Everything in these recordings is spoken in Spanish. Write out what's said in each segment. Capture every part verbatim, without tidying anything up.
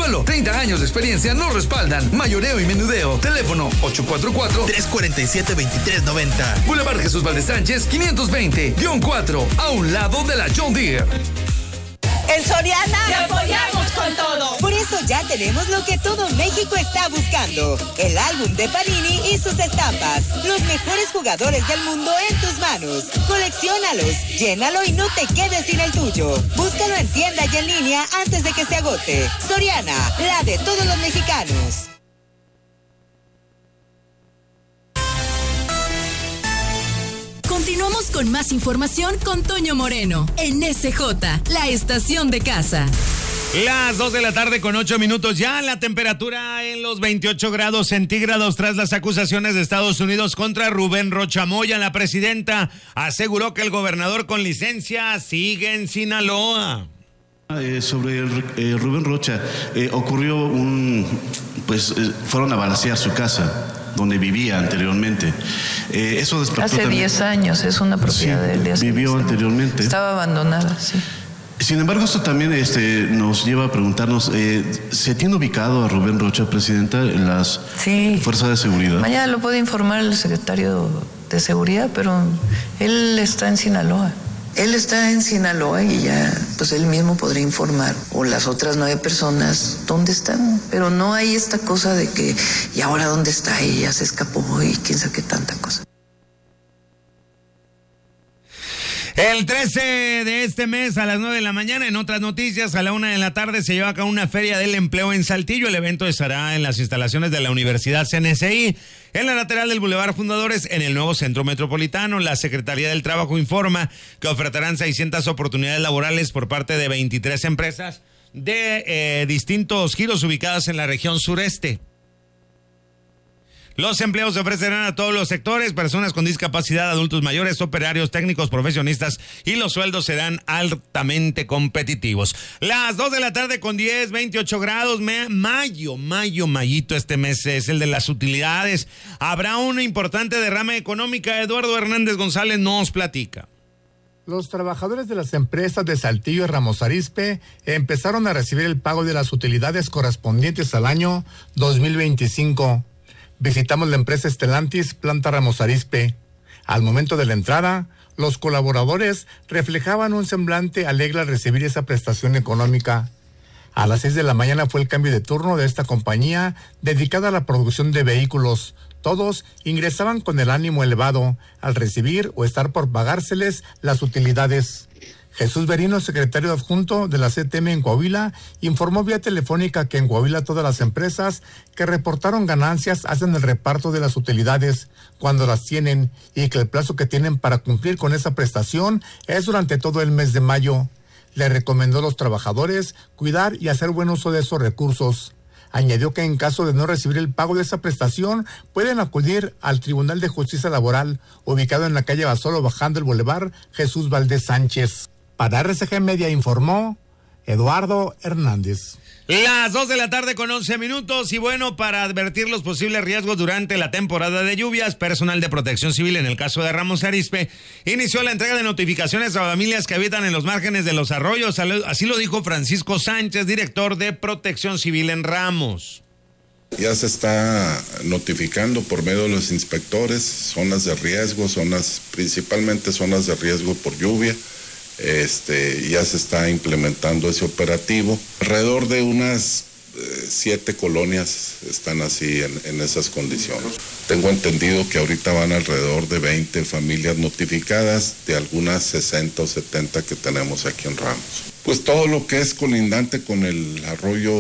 Llévalo, treinta años de experiencia nos respaldan. Mayoreo y menudeo. Teléfono ocho cuatro cuatro, tres cuatro siete, dos tres nueve cero. Boulevard Jesús Valdez Sánchez, quinientos veinte, guión cuatro, a un lado de la John Deere. En Soriana te apoyamos con todo. Por eso ya tenemos lo que todo México está buscando: el álbum de Panini y sus estampas. Los mejores jugadores del mundo en tus manos. Colecciónalos, llénalo y no te quedes sin el tuyo. Búscalo en tienda y en línea antes de que se agote. Soriana, la de todos los mexicanos. Continuamos con más información con Toño Moreno en S J, la estación de casa. Las dos de la tarde con ocho minutos. Ya la temperatura en los veintiocho grados centígrados tras las acusaciones de Estados Unidos contra Rubén Rocha Moya. La presidenta aseguró que el gobernador con licencia sigue en Sinaloa. Eh, sobre el, eh, Rubén Rocha, eh, ocurrió un, pues eh, fueron a balacear su casa donde vivía anteriormente. Eh, eso despertó hace diez años, es una propiedad sí, de él. Vivió anteriormente. Estaba abandonada, sí. Sin embargo, esto también este, nos lleva a preguntarnos, eh, ¿se tiene ubicado a Rubén Rocha, presidenta, en las sí. fuerzas de seguridad? Mañana lo puede informar el secretario de Seguridad, pero él está en Sinaloa. Él está en Sinaloa y ya, pues él mismo podría informar, o las otras nueve personas, dónde están. Pero no hay esta cosa de que, ¿y ahora dónde está? Y ya se escapó y quién sabe qué tanta cosa. El trece de este mes a las nueve de la mañana, en otras noticias, a la una de la tarde se lleva a cabo una feria del empleo en Saltillo. El evento estará en las instalaciones de la Universidad C N C I, en la lateral del Boulevard Fundadores, en el nuevo Centro Metropolitano. La Secretaría del Trabajo informa que ofertarán seiscientas oportunidades laborales por parte de veintitrés empresas de eh, distintos giros ubicadas en la región sureste. Los empleos se ofrecerán a todos los sectores: personas con discapacidad, adultos mayores, operarios, técnicos, profesionistas, y los sueldos serán altamente competitivos. Las dos de la tarde con diez, veintiocho grados, mayo, mayo, mayito, este mes es el de las utilidades. Habrá una importante derrama económica. Eduardo Hernández González nos platica. Los trabajadores de las empresas de Saltillo y Ramos Arizpe empezaron a recibir el pago de las utilidades correspondientes al año dos mil veinticinco. Visitamos la empresa Estelantis, planta Ramos Arizpe. Al momento de la entrada, los colaboradores reflejaban un semblante alegre al recibir esa prestación económica. A las seis de la mañana fue el cambio de turno de esta compañía dedicada a la producción de vehículos. Todos ingresaban con el ánimo elevado al recibir o estar por pagárseles las utilidades. Jesús Berino, secretario adjunto de la C T M en Coahuila, informó vía telefónica que en Coahuila todas las empresas que reportaron ganancias hacen el reparto de las utilidades cuando las tienen, y que el plazo que tienen para cumplir con esa prestación es durante todo el mes de mayo. Le recomendó a los trabajadores cuidar y hacer buen uso de esos recursos. Añadió que en caso de no recibir el pago de esa prestación, pueden acudir al Tribunal de Justicia Laboral, ubicado en la calle Basolo, bajando el Boulevard Jesús Valdez Sánchez. Para R C G Media informó Eduardo Hernández. Las dos de la tarde con once minutos, y bueno, para advertir los posibles riesgos durante la temporada de lluvias, personal de Protección Civil, en el caso de Ramos Arizpe, inició la entrega de notificaciones a familias que habitan en los márgenes de los arroyos. Así lo dijo Francisco Sánchez, director de Protección Civil en Ramos. Ya se está notificando por medio de los inspectores zonas de riesgo, zonas principalmente zonas de riesgo por lluvia. Este, ya se está implementando ese operativo. Alrededor de unas eh, siete colonias están así en, en esas condiciones. Tengo entendido que ahorita van alrededor de veinte familias notificadas, de algunas sesenta o setenta que tenemos aquí en Ramos. Pues todo lo que es colindante con el arroyo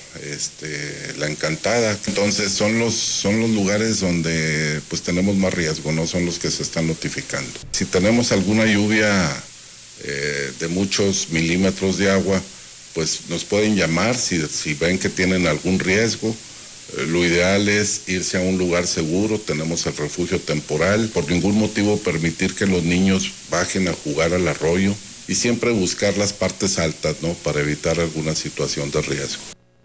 este, La Encantada, entonces son los, son los lugares donde pues tenemos más riesgo, no son los que se están notificando. Si tenemos alguna lluvia Eh, de muchos milímetros de agua, pues nos pueden llamar si, si ven que tienen algún riesgo. Eh, lo ideal es irse a un lugar seguro. Tenemos el refugio temporal. Por ningún motivo permitir que los niños bajen a jugar al arroyo, y siempre buscar las partes altas, ¿no?, para evitar alguna situación de riesgo.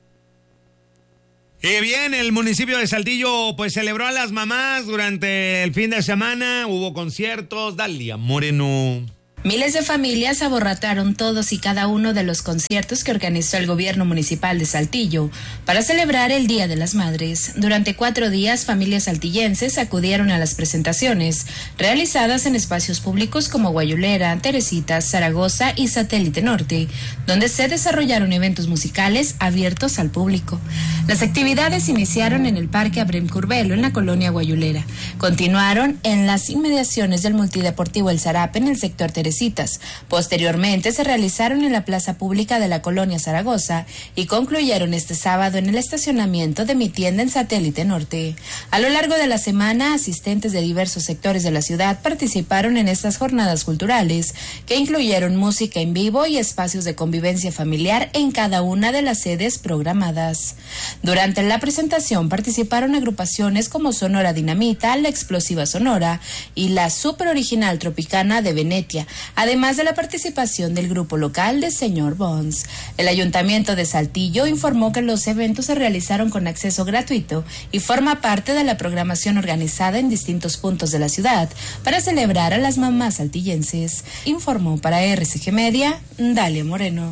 Y bien, el municipio de Saltillo pues celebró a las mamás durante el fin de semana. Hubo conciertos. Dalia Moreno. Miles de familias aborrataron todos y cada uno de los conciertos que organizó el gobierno municipal de Saltillo para celebrar el Día de las Madres. Durante cuatro días, familias saltillenses acudieron a las presentaciones realizadas en espacios públicos como Guayulera, Teresitas, Zaragoza y Satélite Norte, donde se desarrollaron eventos musicales abiertos al público. Las actividades iniciaron en el Parque Abrem Curbelo, en la colonia Guayulera. Continuaron en las inmediaciones del Multideportivo El Zarape, en el sector Teresitas. Posteriormente se realizaron en la plaza pública de la colonia Zaragoza y concluyeron este sábado en el estacionamiento de Mi Tienda en Satélite Norte. A lo largo de la semana, asistentes de diversos sectores de la ciudad participaron en estas jornadas culturales, que incluyeron música en vivo y espacios de convivencia familiar en cada una de las sedes programadas. Durante la presentación participaron agrupaciones como Sonora Dinamita, La Explosiva Sonora y la Super Original Tropicana de Venetia, además de la participación del grupo local de Señor Bones. El Ayuntamiento de Saltillo informó que los eventos se realizaron con acceso gratuito y forma parte de la programación organizada en distintos puntos de la ciudad para celebrar a las mamás saltillenses. Informó para R C G Media, Dalia Moreno.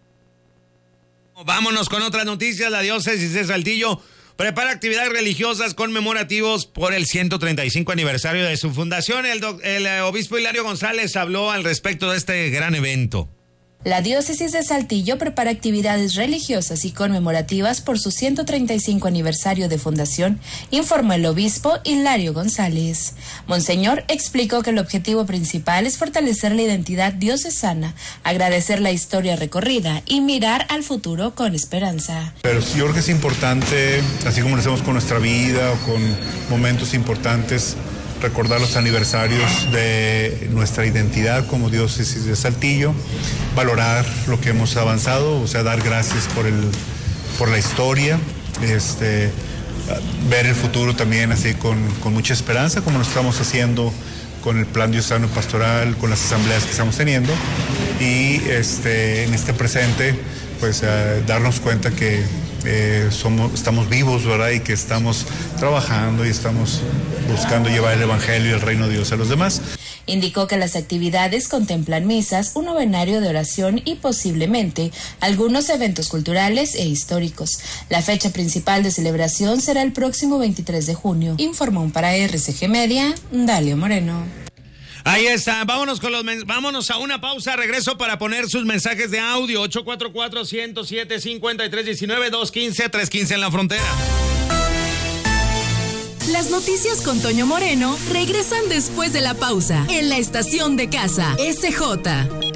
Vámonos con otras noticias. La diócesis de Saltillo prepara actividades religiosas conmemorativos por el ciento treinta y cinco aniversario de su fundación. El, doc, el eh, obispo Hilario González habló al respecto de este gran evento. La diócesis de Saltillo prepara actividades religiosas y conmemorativas por su ciento treinta y cinco aniversario de fundación, informó el obispo Hilario González. Monseñor explicó que el objetivo principal es fortalecer la identidad diocesana, agradecer la historia recorrida y mirar al futuro con esperanza. Pero sí, yo creo que es importante, así como lo hacemos con nuestra vida o con momentos importantes, recordar los aniversarios de nuestra identidad como diócesis de Saltillo, valorar lo que hemos avanzado, o sea, dar gracias por el, por la historia, este, ver el futuro también así con, con mucha esperanza, como lo estamos haciendo con el plan diocesano pastoral, con las asambleas que estamos teniendo, y este, en este presente, pues uh, darnos cuenta que eh, somos, estamos vivos, ¿verdad? Y que estamos trabajando y estamos buscando llevar el evangelio y el reino de Dios a los demás. Indicó que las actividades contemplan misas, un novenario de oración y posiblemente algunos eventos culturales e históricos. La fecha principal de celebración será el próximo veintitrés de junio, informó para R C G Media, Dalia Moreno. Ahí está, vámonos con los men- vámonos a una pausa, regreso para poner sus mensajes de audio, ocho cuatro cuatro, uno cero siete, cinco tres uno nueve, dos uno cinco, tres uno cinco en la frontera. Las noticias con Toño Moreno regresan después de la pausa en la estación de casa S J.